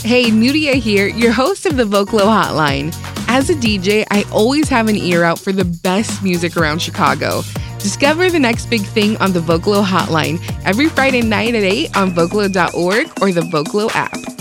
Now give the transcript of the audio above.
Hey, Nudia here, your host of the Vocalo Hotline. As a DJ, I always have an ear out for the best music around Chicago. Discover the next big thing on the Vocalo Hotline every Friday night at 8 on Vocalo.org or the Vocalo app.